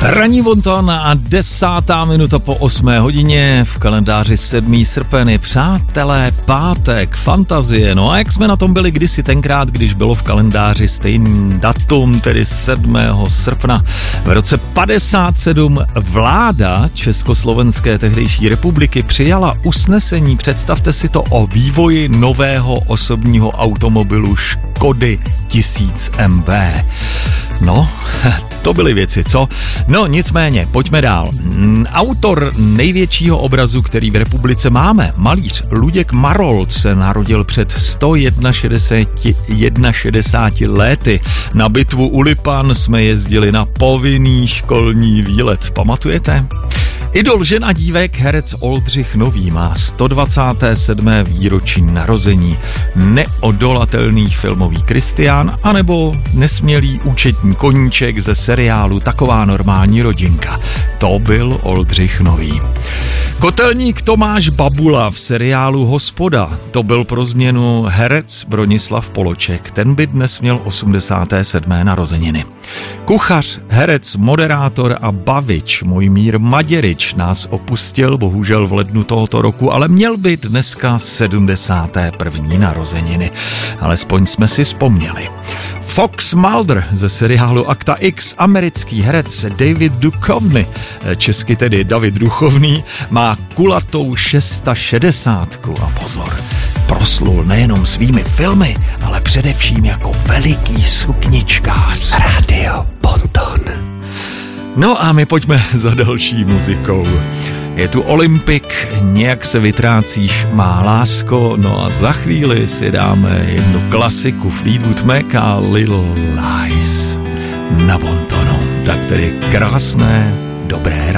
Ranní bonton a 10. minuta po 8 hodině, v kalendáři 7. srpen je, přátelé, pátek, fantazie. No a jak jsme na tom byli kdysi tenkrát, když bylo v kalendáři stejný datum, tedy 7. srpna. V roce 57 vláda Československé tehdejší republiky přijala usnesení, představte si to, o vývoji nového osobního automobilu Škody 1000 MB. No, to byly věci, co? No, nicméně, pojďme dál. Autor největšího obrazu, který v republice máme, malíř Luděk Marolt, se narodil před 161 lety. Na bitvu u Lipan jsme jezdili na povinný školní výlet. Pamatujete? Idol žen a dívek, herec Oldřich Nový, má 127. výročí narození. Neodolatelný filmový Kristián anebo nesmělý účetní koníček ze seriálu Taková normální rodinka. To byl Oldřich Nový. Kotelník Tomáš Babula v seriálu Hospoda, to byl pro změnu herec Bronislav Poloček, ten by dnes měl 87. narozeniny. Kuchař, herec, moderátor a bavič Mojmír Maděryč nás opustil bohužel v lednu tohoto roku, ale měl by dneska 71. narozeniny. Alespoň jsme si vzpomněli. Fox Mulder ze seriálu Akta X, americký herec David Duchovny, česky tedy David Duchovný, má kulatou 660 a pozor, proslul nejenom svými filmy, ale především jako veliký sukničkář. Radio Bonton. No a my pojďme za další muzikou. Je tu Olympik, Nějak se vytrácíš, má lásko, no a za chvíli si dáme jednu klasiku Fleetwood Mac a Little Lies na Bontonu. Tak tedy krásné, dobré ráno.